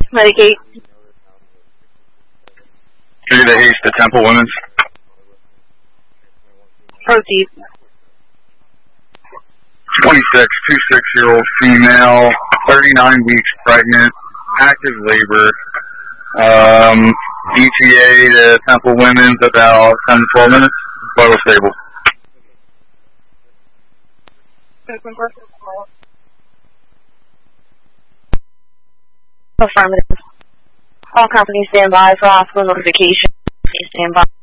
Medicate. Through the East to Temple Women's. Proceed. 26, 26-year-old female, 39 weeks pregnant, active labor. ETA to Temple Women's about 10 to 12 minutes. Vital stable. Affirmative. All companies stand by for hospital notification. Please stand by.